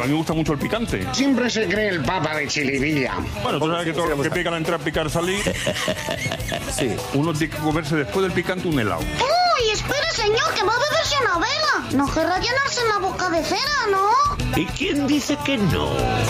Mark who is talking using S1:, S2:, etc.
S1: a mí me gusta mucho el picante.
S2: Siempre se cree el papa de Chiribilla.
S1: Bueno, tú sabes que todo lo que pican entrar, picar, salir.
S3: Sí.
S1: Uno tiene que comerse después del picante un helado.
S4: ¡Uy, espere, señor, que va a beberse una vela! No querrá llenarse la boca de cera, ¿no?
S3: ¿Y quién dice que no?